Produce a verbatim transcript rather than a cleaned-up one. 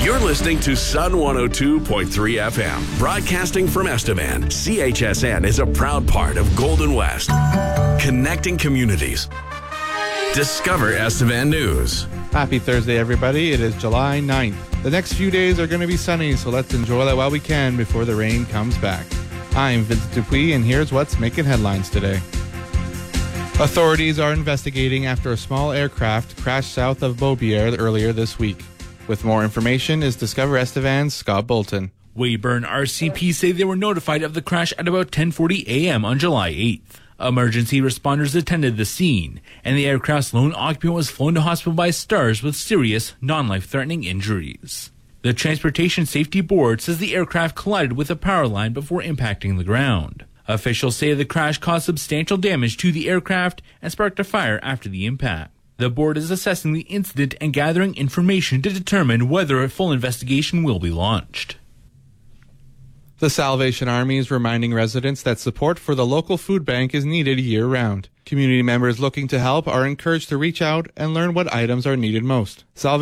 You're listening to Sun one oh two point three F M, broadcasting from Estevan. C H S N is a proud part of Golden West, connecting communities. Discover Estevan News. Happy Thursday, everybody. It is July ninth. The next few days are going to be sunny, so let's enjoy that while we can before the rain comes back. I'm Vincent Dupuis, and here's what's making headlines today. Authorities are investigating after a small aircraft crashed south of Beaubier earlier this week. With more information is Discover Estevan's Scott Bolton. Weyburn R C P say they were notified of the crash at about ten forty a.m. on July eighth. Emergency responders attended the scene, and the aircraft's lone occupant was flown to hospital by STARS with serious, non-life-threatening injuries. The Transportation Safety Board says the aircraft collided with a power line before impacting the ground. Officials say the crash caused substantial damage to the aircraft and sparked a fire after the impact. The board is assessing the incident and gathering information to determine whether a full investigation will be launched. The Salvation Army is reminding residents that support for the local food bank is needed year-round. Community members looking to help are encouraged to reach out and learn what items are needed most. Salvation